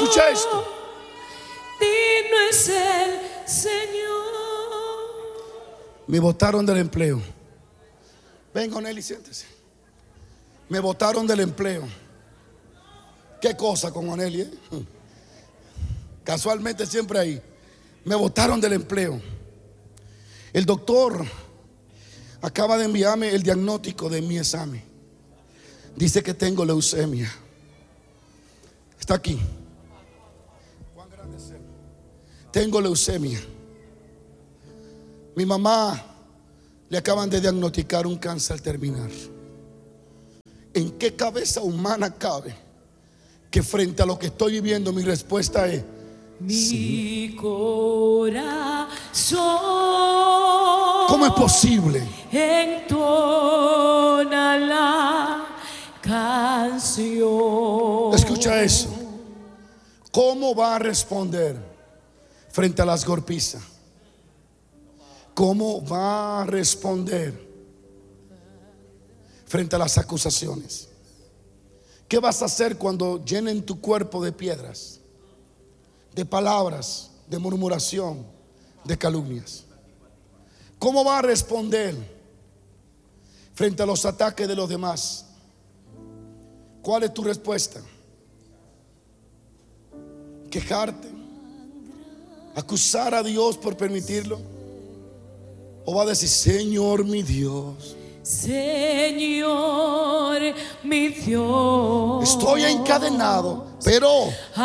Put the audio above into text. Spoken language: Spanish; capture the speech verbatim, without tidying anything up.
Escucha esto. Digno es el Señor. Me botaron del empleo. Venga, Oneli, siéntese. Me botaron del empleo. Qué cosa con Oneli, ¿eh? Casualmente siempre ahí. Me botaron del empleo. El doctor acaba de enviarme el diagnóstico de mi examen. Dice que tengo leucemia. Está aquí. ¿Cuán grande es él? Tengo leucemia. Mi mamá le acaban de diagnosticar un cáncer terminal. ¿En qué cabeza humana cabe que frente a lo que estoy viviendo mi respuesta es mi sí? Corazón, ¿cómo es posible? Entona la canción. Escucha eso. ¿Cómo va a responder frente a las golpizas? ¿Cómo va a responder frente a las acusaciones? ¿Qué vas a hacer cuando llenen tu cuerpo de piedras, de palabras, de murmuración, de calumnias? ¿Cómo va a responder frente a los ataques de los demás? ¿Cuál es tu respuesta? ¿Quejarte? ¿Acusar a Dios por permitirlo? ¿O va a decir, Señor mi Dios, Señor mi Dios, estoy encadenado, pero